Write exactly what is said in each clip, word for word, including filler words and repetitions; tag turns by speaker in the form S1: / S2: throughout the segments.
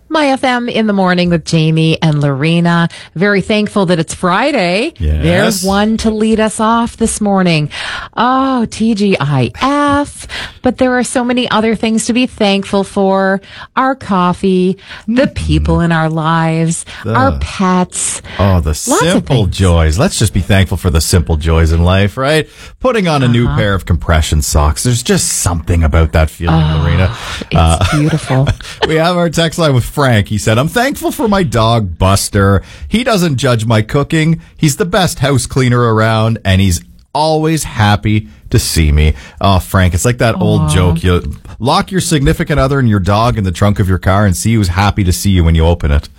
S1: My F M in the morning with Jamie and Lorena. Very thankful that it's Friday.
S2: Yes.
S1: There's one to lead us off this morning. Oh, T G I F. But there are so many other things to be thankful for. Our coffee, the people in our lives,
S2: The-
S1: our pets.
S2: Oh, the
S1: of
S2: simple
S1: things.
S2: joys. Let's just be thankful for the simple joys in life, right? Putting on a new pair of compression socks. There's just something about that feeling, Lorena.
S1: It's beautiful.
S2: We have our text line with Frank. He said, I'm thankful for my dog, Buster. He doesn't judge my cooking. He's the best house cleaner around, and he's always happy to see me. Oh, Frank, it's like that
S1: Aww.
S2: old joke. You lock your significant other and your dog in the trunk of your car and see who's happy to see you when you open it.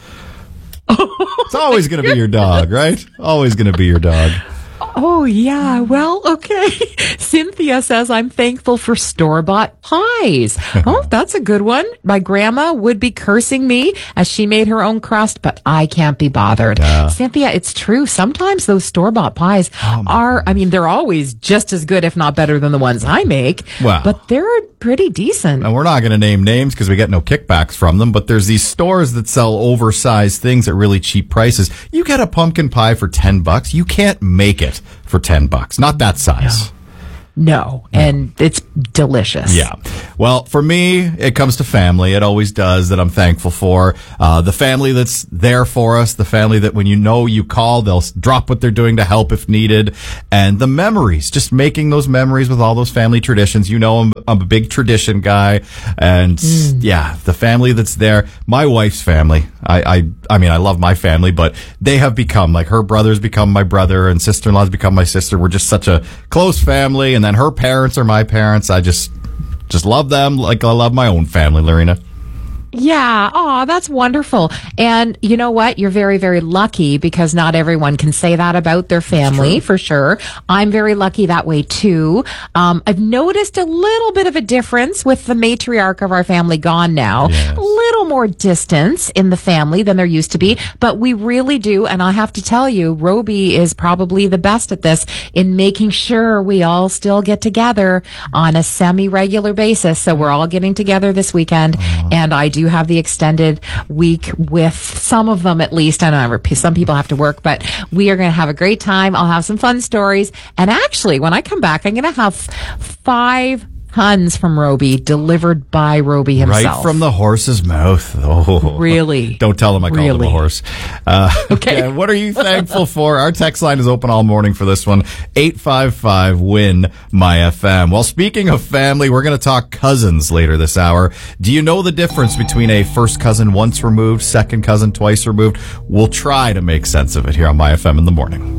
S2: It's always going to be your dog, right? Always going to be your dog.
S1: Oh, yeah. Well, okay. Cynthia says, I'm thankful for store-bought pies. Oh, that's a good one. My grandma would be cursing me as she made her own crust, but I can't be bothered.
S2: Yeah.
S1: Cynthia, it's true. Sometimes those store-bought pies
S2: Oh,
S1: are, I mean, they're always just as good, if not better than the ones I make.
S2: Wow.
S1: But they're pretty decent.
S2: And we're not going to name names because we get no kickbacks from them, but there's these stores that sell oversized things at really cheap prices. You get a pumpkin pie for ten bucks. You can't make it for ten bucks. Not that size.
S1: No, and it's delicious.
S2: Yeah. Well, for me, it comes to family. It always does, that I'm thankful for. Uh, the family that's there for us, the family that when you know you call, they'll s- drop what they're doing to help if needed. And the memories, just making those memories with all those family traditions. You know, I'm, I'm a big tradition guy. And yeah, the family that's there, my wife's family. I, I, I mean, I love my family, but they have become, like, her brother's become my brother and sister-in-law's become my sister. We're just such a close family. And then her parents are my parents. I just, just love them like I love my own family, Lorena.
S1: Yeah. Oh, that's wonderful. And you know what? You're very, very lucky because not everyone can say that about their family, for sure. I'm very lucky that way too. Um, I've noticed a little bit of a difference with the matriarch of our family gone now.
S2: Yes.
S1: A little more distance in the family than there used to be, but we really do. And I have to tell you, Roby is probably the best at this in making sure we all still get together on a semi-regular basis. So we're all getting together this weekend, and I do have the extended week with some of them at least. I know some people have to work, but we are going to have a great time. I'll have some fun stories. And actually, when I come back, I'm going to have five tons from Roby delivered by Roby himself.
S2: Right from the horse's mouth. Oh,
S1: Really?
S2: Don't tell him I called him a
S1: Really?
S2: horse. Uh,
S1: Okay.
S2: yeah, what are you thankful for? Our text line is open all morning for this one. eight five five, win my F M. Well, speaking of family, we're going to talk cousins later this hour. Do you know the difference between a first cousin once removed, second cousin twice removed? We'll try to make sense of it here on my F M in the morning.